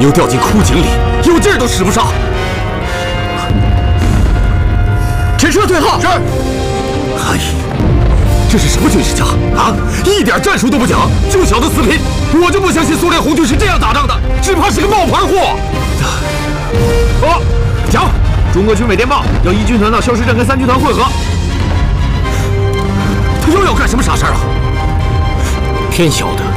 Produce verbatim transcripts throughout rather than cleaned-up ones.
又掉进枯井里，有劲儿都使不上。驰车退后。是。哎，这是什么军事家啊？一点战术都不讲，就晓得死拼。我就不相信苏联红军是这样打仗的，只怕是个冒牌货。哦，讲，中国军委电报，要一军团到消失镇跟三军团会合。他又要干什么傻事啊？天晓得。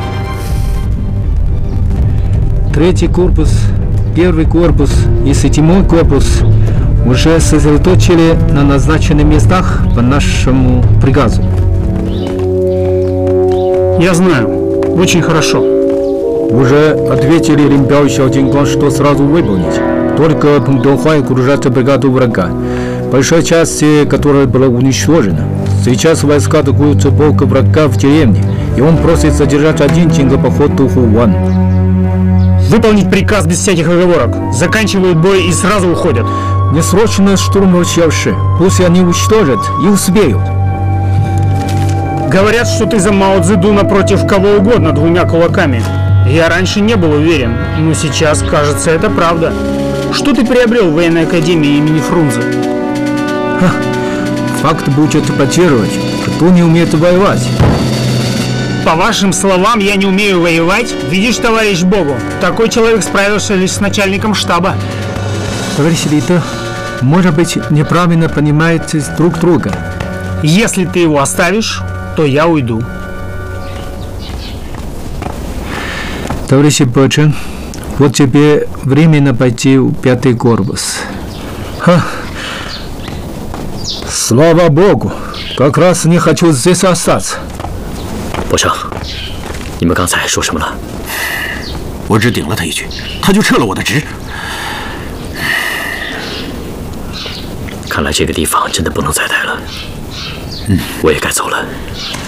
Третий корпус, первый корпус и седьмой корпус уже сосредоточили на назначенных местах по нашему приказу. Я знаю. Очень хорошо. Уже ответили Линбяо Xiаojingguang, что сразу выполнить. Только Пундохуай окружает бригаду врага, большая часть которой была уничтожена. Сейчас войска атакуют полк врага в деревне, и он просит задержать один день по ходу Хуан. Выполнить приказ без всяких оговорок. Заканчивают бой и сразу уходят. Не срочно штурм Чаоши. Пусть они уничтожат и успеют. Говорят, что ты за Мао Цзэдуна против кого угодно двумя кулаками. Я раньше не был уверен, но сейчас, кажется, это правда. Что ты приобрел в военной академии имени Фрунзе? Ха. Факт будет поддерживать. Кто не умеет воевать? По вашим словам, я не умею воевать? Видишь, товарищ Богу, такой человек справился лишь с начальником штаба. Товарищ Рита, может быть, неправильно понимаете друг друга. Если ты его оставишь, то я уйду. Товарищ Бочин, вот тебе временно пойти в пятый корпус. Ха. Слава Богу, как раз не хочу здесь остаться. 博胜，你们刚才说什么了？我只顶了他一句，他就撤了我的职。看来这个地方真的不能再待了。嗯，我也该走了。